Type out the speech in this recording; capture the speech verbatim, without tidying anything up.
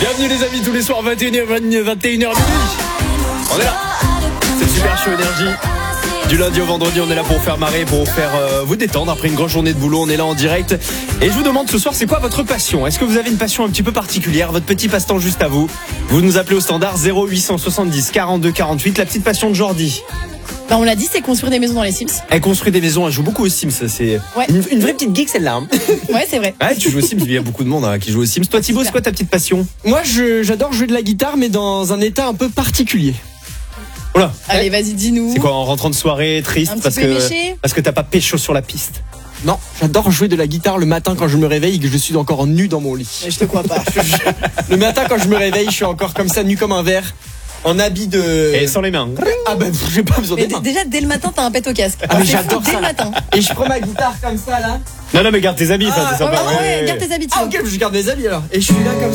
Bienvenue les amis, tous les soirs vingt et une heures, vingt et une heures minuit. On est là. C'est Super Show Énergie. Du lundi au vendredi, on est là pour vous faire marrer, pour vous faire euh, vous détendre après une grosse journée de boulot. On est là en direct. Et je vous demande ce soir, c'est quoi votre passion? Est-ce que vous avez une passion un petit peu particulière, votre petit passe-temps juste à vous? Vous nous appelez au standard zéro huit cent soixante-dix quarante-deux quarante-huit. La petite passion de Jordi. Bah on l'a dit, c'est construire des maisons dans les Sims. Elle construit des maisons, elle joue beaucoup aux Sims. C'est Ouais. une, une vraie petite geek celle-là. Hein. Ouais, c'est vrai. Ouais, tu joues aux Sims, il y a beaucoup de monde hein, qui joue aux Sims. Toi Thibaut, c'est quoi ta petite passion? Moi, je, j'adore jouer de la guitare, mais dans un état un peu particulier. Oula. Allez, vas-y, dis-nous. C'est quoi, en rentrant de soirée, triste Un petit parce peu que éméché parce que t'as pas pécho sur la piste? Non, j'adore jouer de la guitare le matin quand je me réveille et que je suis encore nu dans mon lit. Je te crois pas. Le matin quand je me réveille, je suis encore comme ça, nu comme un verre, en habit de... Et sans les mains. Ah bah, j'ai pas besoin Mais des d- mains. déjà, dès le matin, t'as un pet au casque. Ah, mais C'est j'adore fou, dès ça. le matin. Et je prends ma guitare comme ça, là. Non non mais garde tes habits, Ah, ça, c'est ouais, sympa. Ah ouais, garde tes habits. Ah ok, je garde mes habits alors. Et je suis là comme